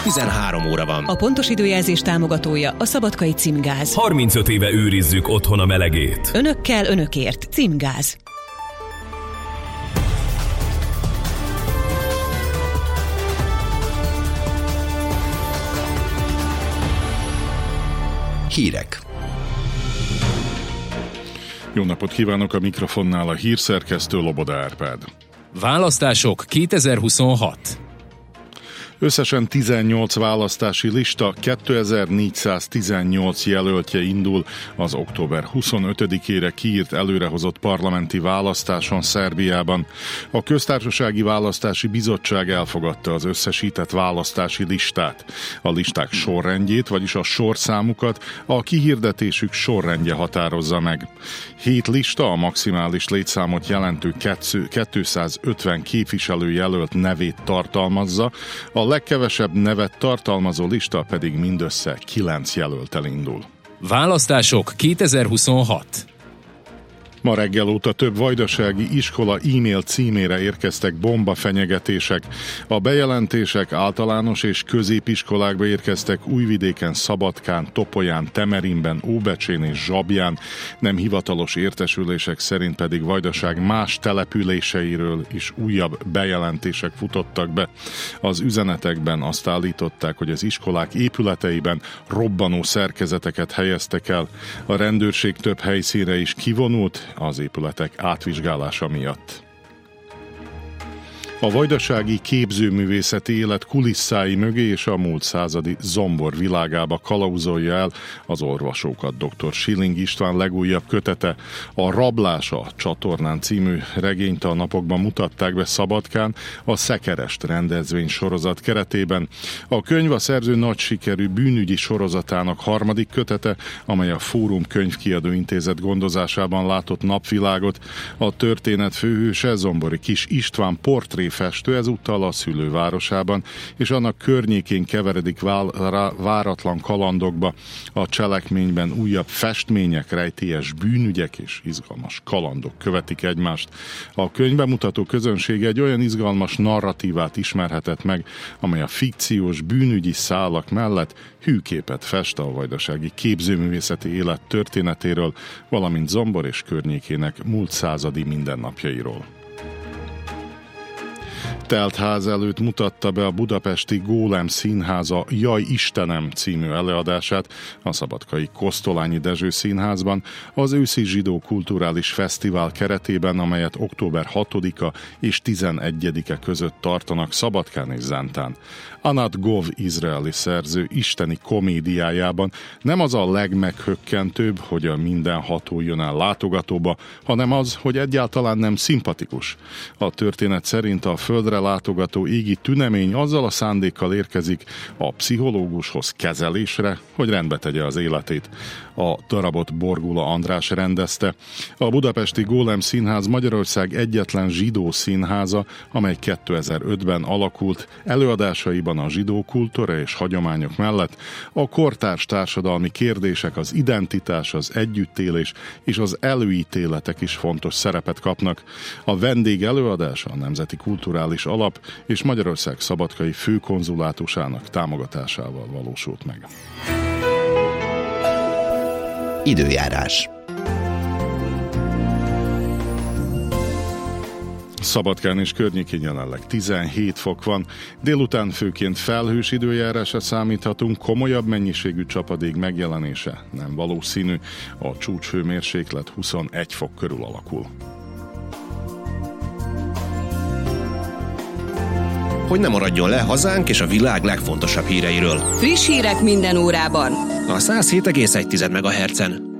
13 óra van. A pontos időjelzés támogatója a Szabadkai Címgáz. 35 éve őrizzük otthon a melegét. Önökkel, önökért. Címgáz. Hírek. Jó napot kívánok, a mikrofonnál a hírszerkesztő Loboda Árpád. Választások 2026. Összesen 18 választási lista, 2418 jelöltje indul az október 25-ére kiírt előrehozott parlamenti választáson Szerbiában. A Köztársasági Választási Bizottság elfogadta az összesített választási listát. A listák sorrendjét, vagyis a sorszámukat a kihirdetésük sorrendje határozza meg. 7 lista a maximális létszámot jelentő 250 képviselőjelölt nevét tartalmazza, a legkevesebb nevet tartalmazó lista pedig mindössze 9 jelölttel indul. Választások 2026. Ma reggel óta több vajdasági iskola e-mail címére érkeztek bombafenyegetések. A bejelentések általános és középiskolákba érkeztek Újvidéken, Szabadkán, Topolyán, Temerinben, Óbecsén és Zsabján, nem hivatalos értesülések szerint pedig Vajdaság más településeiről is újabb bejelentések futottak be. Az üzenetekben azt állították, hogy az iskolák épületeiben robbanó szerkezeteket helyeztek el. A rendőrség több helyszínre is kivonult az épületek átvizsgálása miatt. A vajdasági képzőművészeti élet kulisszái mögé és a múlt századi zombor világába kalauzolja el az olvasókat dr. Schilling István legújabb kötete. A Rablása csatornán című regényt a napokban mutatták be Szabadkán a Szekerest rendezvény sorozat keretében. A könyv a szerző nagy sikerű bűnügyi sorozatának harmadik kötete, amely a Fórum Könyvkiadó Intézet gondozásában látott napvilágot. A történet főhőse Zombori Kis István portréfestő, ezúttal a szülővárosában, és annak környékén keveredik váratlan kalandokba. A cselekményben újabb festmények, rejtélyes bűnügyek és izgalmas kalandok követik egymást. A könyvbemutató közönsége egy olyan izgalmas narratívát ismerhetett meg, amely a fikciós bűnügyi szálak mellett hűképet fest a vajdasági képzőművészeti élet történetéről, valamint Zombor és környékének múlt századi mindennapjairól. Telt ház előtt mutatta be a budapesti Gólem Színháza Jaj Istenem című előadását a szabadkai Kosztolányi Dezső Színházban az őszi zsidó kulturális fesztivál keretében, amelyet október 6-a és 11-e között tartanak Szabadkán és Zántán. Anat Gov izraeli szerző isteni komédiájában nem az a legmeghökkentőbb, hogy a mindenható jön el látogatóba, hanem az, hogy egyáltalán nem szimpatikus. A történet szerint a földre látogató égi tünemény azzal a szándékkal érkezik a pszichológushoz kezelésre, hogy rendbe tegye az életét. A darabot Borgula András rendezte. A budapesti Gólem Színház Magyarország egyetlen zsidó színháza, amely 2005-ben alakult, előadásaiban a zsidó kultúra és hagyományok mellett a kortárs társadalmi kérdések, az identitás, az együttélés és az előítéletek is fontos szerepet kapnak. A vendég előadása a Nemzeti Kulturális Alap és Magyarország szabadkai főkonzulátusának támogatásával valósult meg. Időjárás. Szabadkán és környékén jelenleg 17 fok van, délután főként felhős időjárásra számíthatunk, komolyabb mennyiségű csapadék megjelenése nem valószínű, a csúcshőmérséklet 21 fok körül alakul. Hogy ne maradjon le hazánk és a világ legfontosabb híreiről. Friss hírek minden órában. A 107,1 MHz-en.